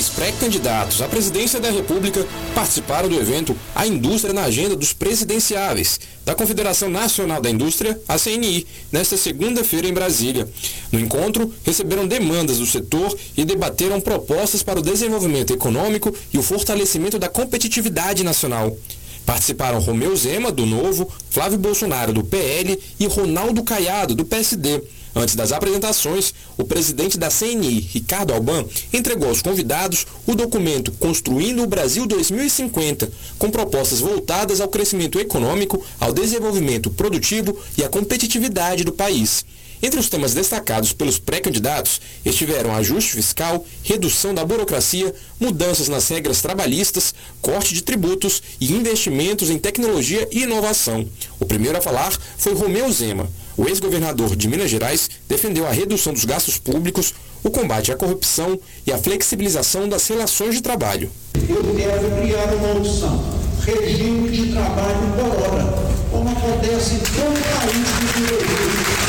6 pré-candidatos à presidência da República participaram do evento A Indústria na Agenda dos Presidenciáveis, da Confederação Nacional da Indústria, a CNI, nesta segunda-feira em Brasília. No encontro, receberam demandas do setor e debateram propostas para o desenvolvimento econômico e o fortalecimento da competitividade nacional. Participaram Romeu Zema, do Novo, Flávio Bolsonaro, do PL e Ronaldo Caiado, do PSD. Antes das apresentações, o presidente da CNI, Ricardo Alban, entregou aos convidados o documento Construindo o Brasil 2050, com propostas voltadas ao crescimento econômico, ao desenvolvimento produtivo e à competitividade do país. Entre os temas destacados pelos pré-candidatos estiveram ajuste fiscal, redução da burocracia, mudanças nas regras trabalhistas, corte de tributos e investimentos em tecnologia e inovação. O primeiro a falar foi Romeu Zema. O ex-governador de Minas Gerais defendeu a redução dos gastos públicos, o combate à corrupção e a flexibilização das relações de trabalho. Eu quero criar uma opção, regime de trabalho por hora, como acontece em todo o país do Brasil.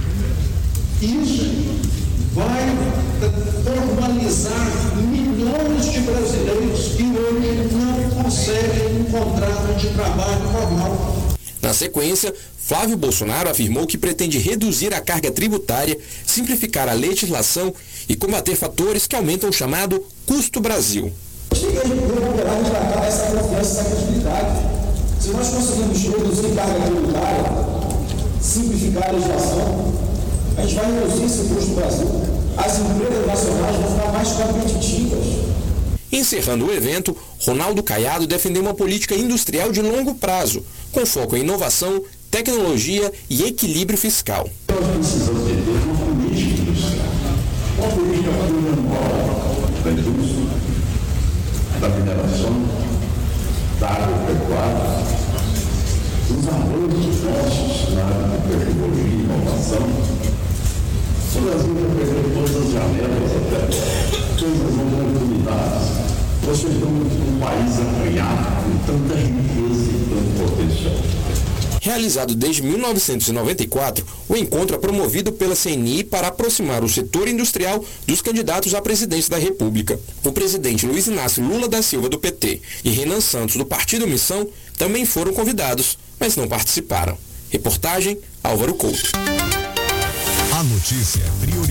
Isso vai formalizar milhões de brasileiros que hoje não conseguem um contrato de trabalho formal. Na sequência, Flávio Bolsonaro afirmou que pretende reduzir a carga tributária, simplificar a legislação e combater fatores que aumentam o chamado custo Brasil. Tem que recuperar e tratar essa confiança, essa credibilidade. Se nós conseguimos reduzir carga tributária, simplificar a legislação, a gente vai reduzir esse custo do Brasil. As empresas nacionais vão ficar mais competitivas. Encerrando o evento, Ronaldo Caiado defendeu uma política industrial de longo prazo, com foco em inovação, tecnologia e equilíbrio fiscal. Nós precisamos ter uma política industrial, uma política plurianual da indústria, da mineração, da agropecuária, dos avanços nossos na área de tecnologia e inovação. O Brasil já perdeu todas as janelas até todas as oportunidades. Nós chegamos num país acanhado com tanta riqueza e tanto potencial. Realizado desde 1994, o encontro é promovido pela CNI para aproximar o setor industrial dos candidatos à presidência da República. O presidente Luiz Inácio Lula da Silva, do PT, e Renan Santos, do Partido Missão, também foram convidados, mas não participaram. Reportagem Álvaro Couto. A notícia é prioridade.